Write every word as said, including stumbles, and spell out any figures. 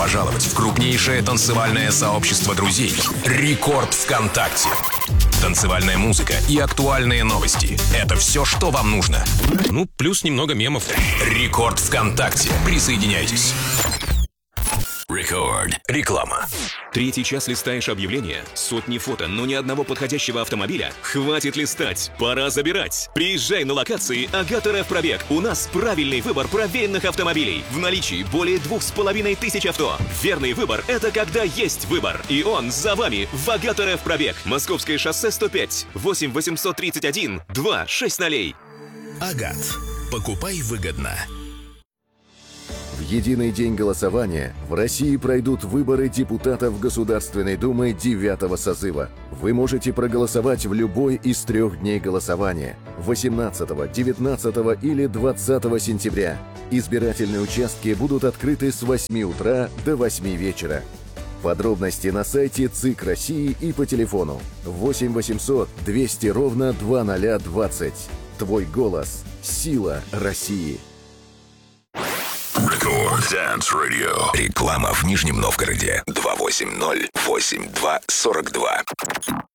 пожаловать в крупнейшее танцевальное сообщество друзей «Рекорд ВКонтакте». Танцевальная музыка и актуальные новости – это все, что вам нужно. Ну, плюс немного мемов. «Рекорд ВКонтакте». Присоединяйтесь. Рекорд. Реклама. Третий час листаешь объявления, сотни фото, но ни одного подходящего автомобиля? Хватит листать, пора забирать. Приезжай на локации Агат РФ Пробег. У нас правильный выбор проверенных автомобилей. В наличии более двух с половиной тысяч авто. Верный выбор – это когда есть выбор. И он за вами в Агат РФ Пробег. Московское шоссе сто пять, восемь восемьсот тридцать один, два шесть ноль. Агат. Покупай выгодно. В единый день голосования в России пройдут выборы депутатов Государственной Думы девятого созыва. Вы можете проголосовать в любой из трех дней голосования – восемнадцатого, девятнадцатого или двадцатого сентября. Избирательные участки будут открыты с восьми утра до восьми вечера. Подробности на сайте ЦИК России и по телефону восемь восемьсот двести ровно двадцать двадцать. Твой голос – сила России. Рекорд Dance Radio. Реклама в Нижнем Новгороде. два восемь ноль восемь два сорок два.